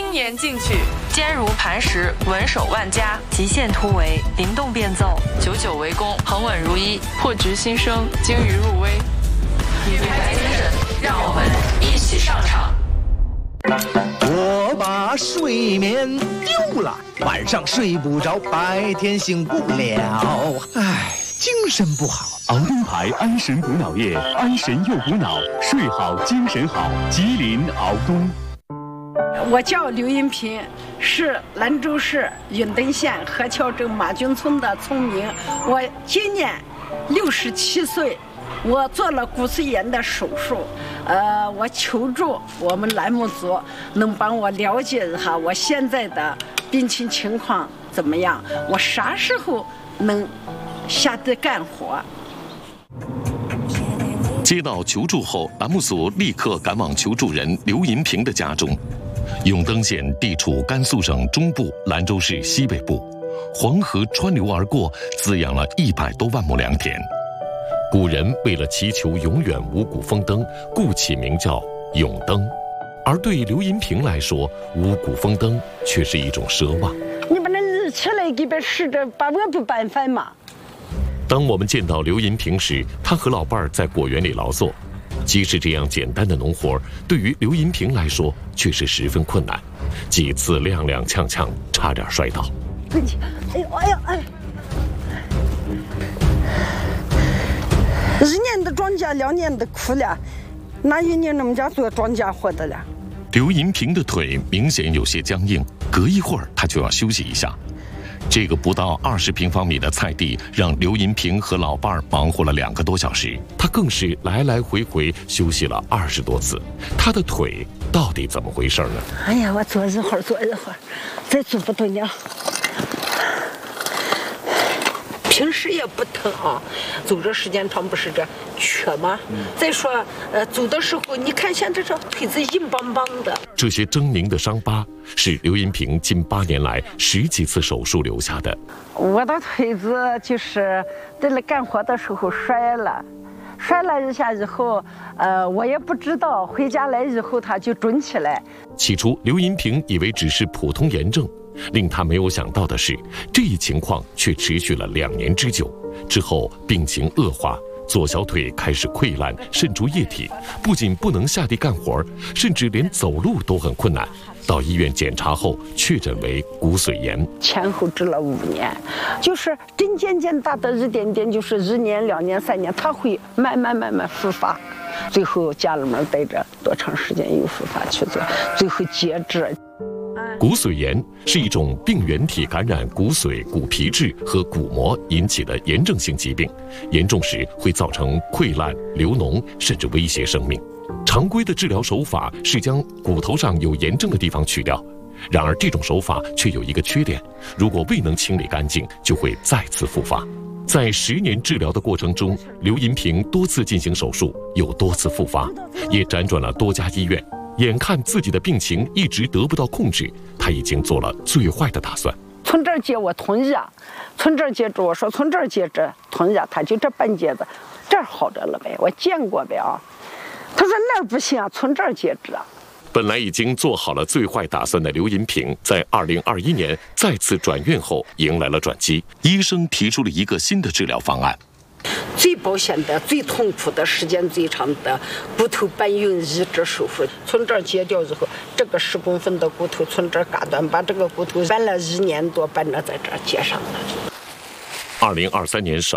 青年进取，坚如磐石，稳守万家，极限突围，灵动变奏，久久为功，恒稳如一，破局新生，精于入微。女排精神，让我们一起上场。 我把睡眠丢了，晚上睡不着，白天醒不了，唉，精神不好。 熬灯牌安神补脑液，安神又补脑，睡好精神好。吉林熬冬。 我叫刘银平，是兰州市云登县河桥镇马军村的村民。我今年67岁，我做了骨髓炎的手术。我求助我们栏目组能帮我了解一下我现在的病情情况怎么样，我啥时候能下地干活。 接到求助后，栏目组立刻赶往求助人刘银平的家中。永登县地处甘肃省中部、兰州市西北部，黄河穿流而过，滋养了100多万亩良田。古人为了祈求永远五谷丰登，故起名叫永登。而对刘银平来说，五谷丰登却是一种奢望。 你把那日起来给别试着，把我不办饭嘛。 当我们见到刘银平时，他和老伴儿在果园里劳作。即使这样简单的农活，对于刘银平来说却是十分困难，几次踉踉跄跄，差点摔倒。 1年的庄稼2年的苦了，哪有你那么家做庄稼活的了？ 刘银平的腿明显有些僵硬，隔一会儿他就要休息一下。这个不到20平方米的菜地，让刘银平和老伴儿忙活了2个多小时，他更是来来回回休息了20多次。他的腿到底怎么回事呢？ 哎呀，我坐一会儿，再坐不动了。平时也不疼啊，走着时间长不是这瘸吗？再说，走的时候你看现在这腿子硬邦邦的。 这些狰狞的伤疤是刘银平近8年来10几次手术留下的。 我的腿子就是在那干活的时候摔了一下以后，我也不知道，回家来以后它就肿起来。 起初，刘银平以为只是普通炎症。令他没有想到的是，这一情况却持续了2年之久。之后病情恶化，左小腿开始溃烂，渗出液体，不仅不能下地干活，甚至连走路都很困难。到医院检查后，确诊为骨髓炎， 前后治了5年，就是真渐大的一点点，就是1年、2年、3年，它会慢慢复发。最后家里面带着多长时间又复发去做，最后截肢。 骨髓炎是一种病原体感染骨髓、骨皮质和骨膜引起的炎症性疾病，严重时会造成溃烂、流脓，甚至威胁生命。常规的治疗手法是将骨头上有炎症的地方去掉，然而这种手法却有一个缺点，如果未能清理干净，就会再次复发。在10年治疗的过程中，刘银平多次进行手术，又多次复发，也辗转了多家医院。眼看自己的病情一直得不到控制，他已经做了最坏的打算。 从这儿接我同意啊，从这儿接着我说从这儿接着同意啊，他就这半截子，这儿好着了呗，我见过呗啊。他说那儿不行啊，从这儿接着啊。 本来已经做好了最坏打算的刘银平，在2021年再次转院后迎来了转机。医生提出了一个新的治疗方案。 最保险的、最痛苦的、时间最长的骨头搬运移植手术，从这儿截掉以后，这个10公分的骨头从这儿嘎断，把这个骨头搬了1年多，搬着在这儿接上了。 2023年12